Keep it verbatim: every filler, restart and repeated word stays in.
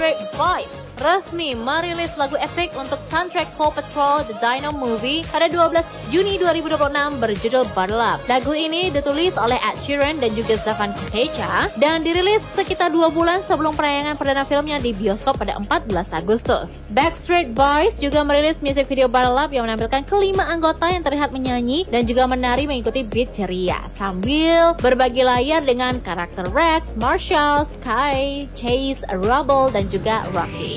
Backstreet Boys resmi merilis lagu epik untuk soundtrack Paw Patrol The Dino Movie pada dua belas Juni dua ribu dua puluh enam berjudul Bottle Up. Lagu ini ditulis oleh Ed Sheeran dan juga Stefan Kotecha dan dirilis sekitar dua bulan sebelum penayangan perdana filmnya di bioskop pada empat belas Agustus. Backstreet Boys juga merilis music video Bottle Up yang menampilkan kelima anggota yang terlihat menyanyi dan juga menari mengikuti beat ceria sambil berbagi layar dengan karakter Rex, Marshall, Sky, Chase, Rubble, dan juga Rocky.